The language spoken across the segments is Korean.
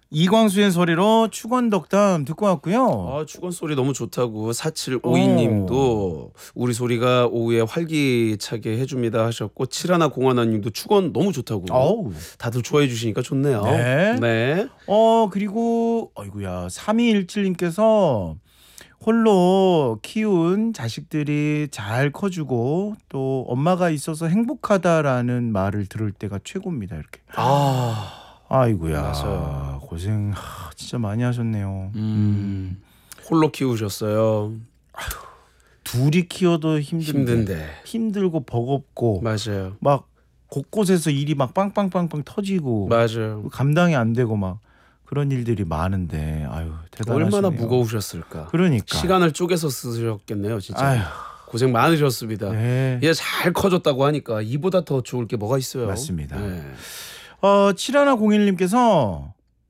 이광수의 소리로 축원덕담 듣고 왔고요. 아, 축원 소리 너무 좋다고 4752님도 우리 소리가 오후에 활기차게 해줍니다 하셨고 7101님도 축원 너무 좋다고 어우. 다들 좋아해 주시니까 좋네요. 네. 네. 그리고 아이고야 3217님께서 홀로 키운 자식들이 잘 커주고 또 엄마가 있어서 행복하다라는 말을 들을 때가 최고입니다. 이렇게. 아이고야. 맞아요. 고생 진짜 많이 하셨네요. 홀로 키우셨어요. 둘이 키워도 힘든데. 힘들고 버겁고 맞아요. 막 곳곳에서 일이 막 빵빵빵빵 터지고 맞아요. 감당이 안 되고 막 그런 일들이 많은데 아유 대단하시네요. 얼마나 무거우셨을까. 그러니까 시간을 쪼개서 쓰셨겠네요, 진짜. 아유. 고생 많으셨습니다. 네. 얘 잘 커졌다고 하니까 이보다 더 좋을 게 뭐가 있어요. 맞습니다. 네. 7101님께서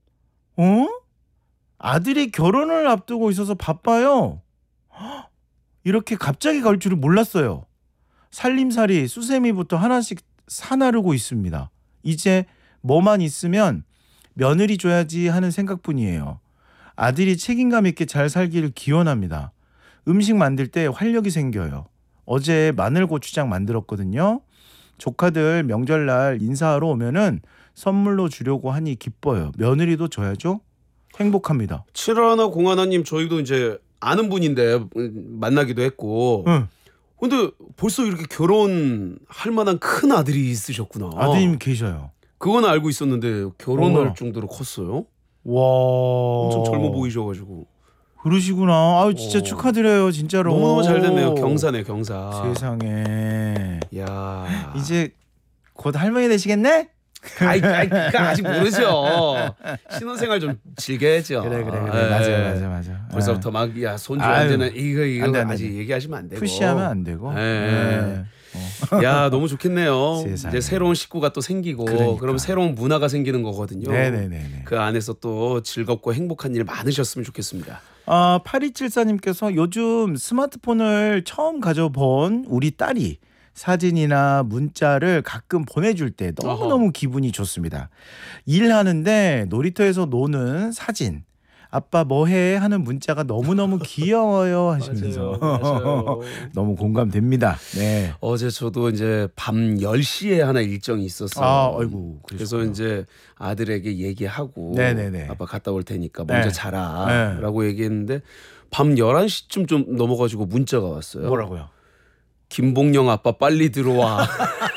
아들이 결혼을 앞두고 있어서 바빠요. 이렇게 갑자기 갈 줄을 몰랐어요. 살림살이 수세미부터 하나씩 사나르고 있습니다. 이제 뭐만 있으면 며느리 줘야지 하는 생각뿐이에요. 아들이 책임감 있게 잘 살기를 기원합니다. 음식 만들 때 활력이 생겨요. 어제 마늘고추장 만들었거든요. 조카들 명절날 인사하러 오면은 선물로 주려고 하니 기뻐요. 며느리도 줘야죠. 행복합니다. 7101님 저희도 이제 아는 분인데 만나기도 했고. 응. 근데 벌써 이렇게 결혼할 만한 큰 아들이 있으셨구나. 아드님 계셔요. 그건 알고 있었는데 결혼할 어머. 정도로 컸어요? 와. 엄청 젊어 보이셔가지고. 그러시구나. 아유 진짜 축하드려요. 진짜로. 너무너무 잘 됐네요. 경사네 경사. 세상에. 야. 이제 곧 할머니 되시겠네? 그거 아직 모르죠. 신혼생활 좀 즐겨야죠. 그래. 예. 맞아. 벌써부터 막 야 손주 아유. 언제는 이거 안 돼. 아직 얘기하시면 안 되고. 푸시하면 안 되고. 예. 야 너무 좋겠네요. 세상에. 이제 새로운 식구가 또 생기고 그러니까. 그럼 새로운 문화가 생기는 거거든요. 네네네. 그 안에서 또 즐겁고 행복한 일 많으셨으면 좋겠습니다. 8274님께서 요즘 스마트폰을 처음 가져본 우리 딸이 사진이나 문자를 가끔 보내줄 때 너무너무 기분이 좋습니다. 일하는데 놀이터에서 노는 사진, 아빠 뭐해 하는 문자가 너무너무 귀여워요 하시면서 맞아요. 너무 공감됩니다. 네. 어제 저도 이제 밤 10시에 하나 일정이 있었어요. 아이고. 그래서 이제 아들에게 얘기하고 네네네. 아빠 갔다 올 테니까 먼저 네. 자라 라고 얘기했는데 밤 11시쯤 좀 넘어가지고 문자가 왔어요. 뭐라고요? 김봉영 아빠 빨리 들어와.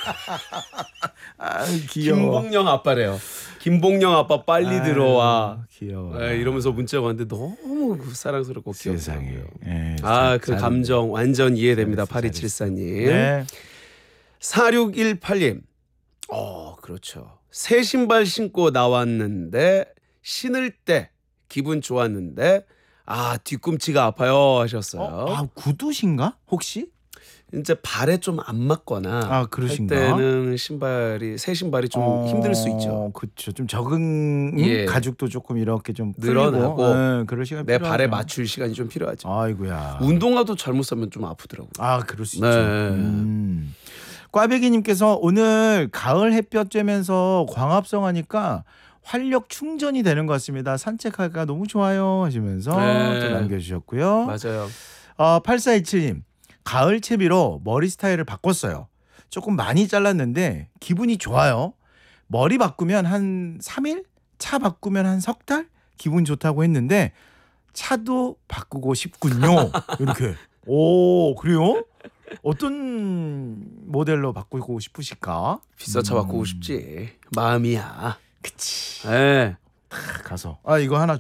귀여워. 김봉영 아빠래요. 김봉영 아빠 빨리 들어와. 귀여워. 네, 이러면서 문자가 왔는데 너무 사랑스럽고 세상에. 귀엽더라고요. 네, 그 감정 완전 이해됩니다. 8274님. 네. 4618님. 그렇죠. 새 신발 신고 나왔는데 신을 때 기분 좋았는데 뒤꿈치가 아파요 하셨어요. 구두신가? 혹시? 이제 발에 좀 안 맞거나 그러신가? 할 때는 새 신발이 좀 힘들 수 있죠. 그렇죠. 좀 적응 가죽도 조금 이렇게 좀 늘어나고 풀리고, 그럴 시간 내 필요하죠. 발에 맞출 시간이 좀 필요하죠. 아이고야. 운동화도 잘못 사면 좀 아프더라고요. 그럴 수 네. 있죠. 꽈배기님께서 오늘 가을 햇볕 쬐면서 광합성 하니까 활력 충전이 되는 것 같습니다. 산책하기가 너무 좋아요 하시면서 또 남겨주셨고요. 맞아요. 8427님. 가을 채비로 머리 스타일을 바꿨어요. 조금 많이 잘랐는데 기분이 좋아요. 머리 바꾸면 한 3일? 차 바꾸면 한 석 달? 기분 좋다고 했는데 차도 바꾸고 싶군요. 이렇게. 오, 그래요? 어떤 모델로 바꾸고 싶으실까? 비싼 차 바꾸고 싶지. 마음이야. 그치. 네. 가서 이거 하나